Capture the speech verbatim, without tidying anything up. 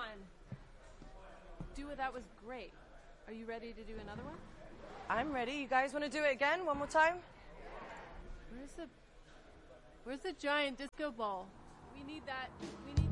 on. Dua, that was great. Are you ready to do another one? I'm ready. You guys want to do it again? One more time? Where's the... Where's the giant disco ball? We need that. We need